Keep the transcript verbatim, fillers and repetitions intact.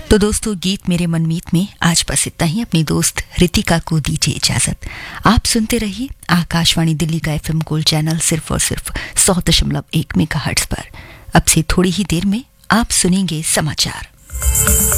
तो दोस्तों, गीत मेरे मनमीत में आज बस इतना ही। अपनी दोस्त रितिका को दीजिए इजाजत। आप सुनते रहिए आकाशवाणी दिल्ली का एफएम गोल्ड चैनल सिर्फ और सिर्फ सौ दशमलव एक मेगाहर्ट्ज पर। अब से थोड़ी ही देर में आप सुनेंगे समाचार।